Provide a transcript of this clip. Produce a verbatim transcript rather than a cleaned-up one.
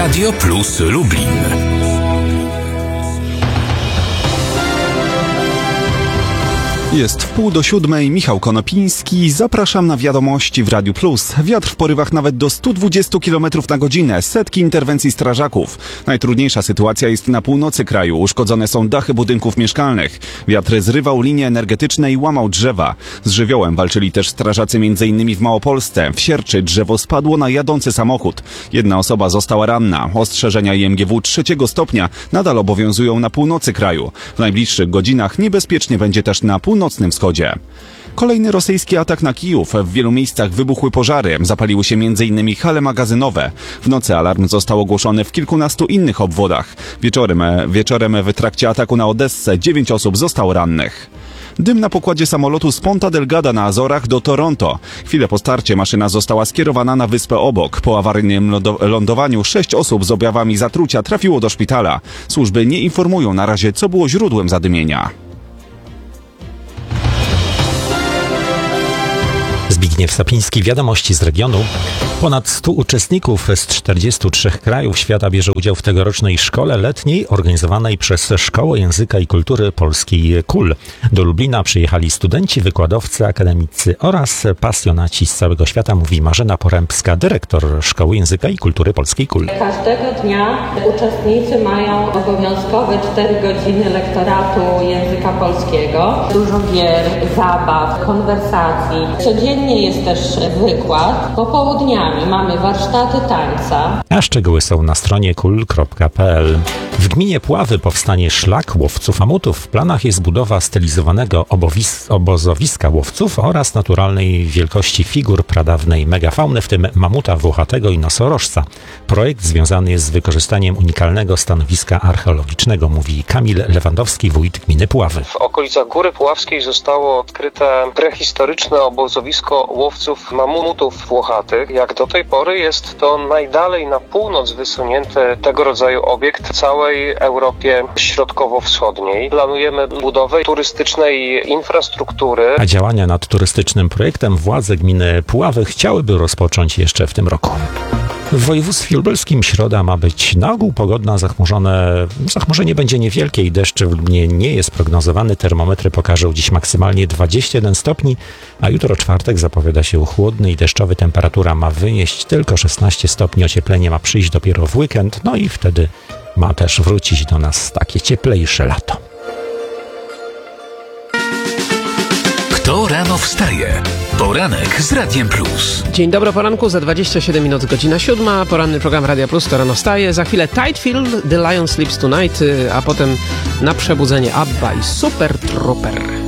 Radio Plus Lublin. Jest wpół do siódmej, Michał Konopiński. Zapraszam na wiadomości w Radiu Plus. Wiatr w porywach nawet do stu dwudziestu kilometrów na godzinę. Setki interwencji strażaków. Najtrudniejsza sytuacja jest na północy kraju. Uszkodzone są dachy budynków mieszkalnych. Wiatr zrywał linie energetyczne i łamał drzewa. Z żywiołem walczyli też strażacy między innymi w Małopolsce. W Sierczy drzewo spadło na jadący samochód. Jedna osoba została ranna. Ostrzeżenia I M G W trzeciego stopnia nadal obowiązują na północy kraju. W najbliższych godzinach niebezpiecznie będzie też na północnym wschodzie. Kolejny rosyjski atak na Kijów. W wielu miejscach wybuchły pożary. Zapaliły się między innymi hale magazynowe. W nocy alarm został ogłoszony w kilkunastu innych obwodach. Wieczorem, wieczorem w trakcie ataku na Odessę dziewięć osób zostało rannych. Dym na pokładzie samolotu z Ponta Delgada na Azorach do Toronto. Chwilę po starcie maszyna została skierowana na wyspę obok. Po awaryjnym lądowaniu sześć osób z objawami zatrucia trafiło do szpitala. Służby nie informują na razie, co było źródłem zadymienia. Zbigniew Sapiński, wiadomości z regionu. Ponad stu uczestników z czterdziestu trzech krajów świata bierze udział w tegorocznej szkole letniej organizowanej przez Szkołę Języka i Kultury Polskiej K U L. Do Lublina przyjechali studenci, wykładowcy, akademicy oraz pasjonaci z całego świata, mówi Marzena Porębska, dyrektor Szkoły Języka i Kultury Polskiej K U L. Każdego dnia uczestnicy mają obowiązkowe cztery godziny lektoratu języka polskiego. Dużo gier, zabaw, konwersacji. Codziennie jest też wykład. Popołudniami mamy warsztaty tańca. A szczegóły są na stronie kul kropka p l. W gminie Puławy powstanie szlak łowców mamutów. W planach jest budowa stylizowanego obowis- obozowiska łowców oraz naturalnej wielkości figur pradawnej megafauny, w tym mamuta włochatego i nosorożca. Projekt związany jest z wykorzystaniem unikalnego stanowiska archeologicznego, mówi Kamil Lewandowski, wójt gminy Puławy. W okolicach Góry Puławskiej zostało odkryte prehistoryczne obozowisko łowców mamutów włochatych. Jak do tej pory jest to najdalej na północ wysunięty tego rodzaju obiekt w całej Europie Środkowo-Wschodniej. Planujemy budowę turystycznej infrastruktury. A działania nad turystycznym projektem władze gminy Puławy chciałyby rozpocząć jeszcze w tym roku. W województwie lubelskim środa ma być na ogół pogodna, zachmurzone, zachmurzenie będzie niewielkie i deszcz w Lublinie nie jest prognozowany. Termometry pokażą dziś maksymalnie dwadzieścia jeden stopni, a jutro czwartek zapowiada się chłodny i deszczowy. Temperatura ma wynieść tylko szesnaście stopni, ocieplenie ma przyjść dopiero w weekend, no i wtedy ma też wrócić do nas takie cieplejsze lato. Kto rano wstaje? Poranek z Radiem Plus. Dzień dobry, poranku, za dwadzieścia siedem minut, godzina siódma. Poranny program Radia Plus, to rano wstaje. Za chwilę Tidefield, The Lion Sleeps Tonight, a potem na przebudzenie ABBA i Super Trooper.